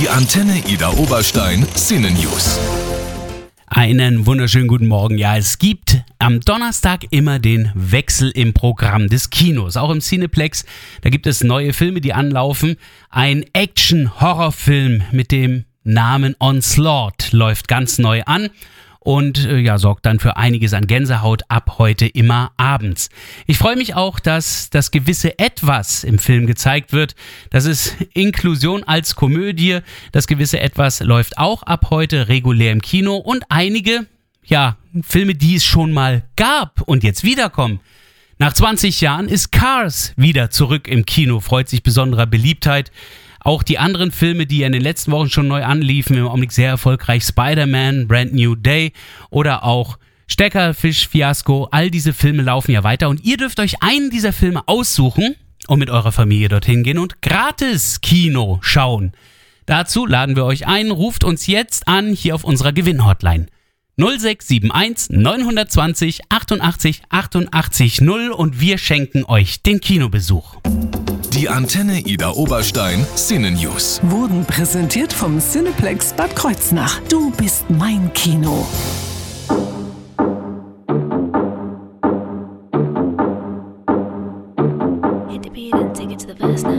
Die Antenne Ida Oberstein Cine News. Einen wunderschönen guten Morgen. Ja, es gibt am Donnerstag immer den Wechsel im Programm des Kinos. Auch im Cineplex, da gibt es neue Filme, die anlaufen. Ein Action-Horrorfilm mit dem Namen Onslaught läuft ganz neu an. Und sorgt dann für einiges an Gänsehaut ab heute immer abends. Ich freue mich auch, dass das gewisse Etwas im Film gezeigt wird. Das ist Inklusion als Komödie. Das gewisse Etwas läuft auch ab heute regulär im Kino. Und einige, Filme, die es schon mal gab und jetzt wiederkommen. Nach 20 Jahren ist Cars wieder zurück im Kino, freut sich besonderer Beliebtheit. Auch die anderen Filme, die ja in den letzten Wochen schon neu anliefen, im Augenblick sehr erfolgreich, Spider-Man, Brand New Day oder auch Steckerfisch-Fiasko, all diese Filme laufen ja weiter und ihr dürft euch einen dieser Filme aussuchen und mit eurer Familie dorthin gehen und gratis Kino schauen. Dazu laden wir euch ein, ruft uns jetzt an hier auf unserer Gewinn-Hotline 0671 920 88 88 0 und wir schenken euch den Kinobesuch. Die Antenne Ida Oberstein Cine News wurden präsentiert vom Cineplex Bad Kreuznach. Du bist mein Kino. Hit the beat and take it to the verse now.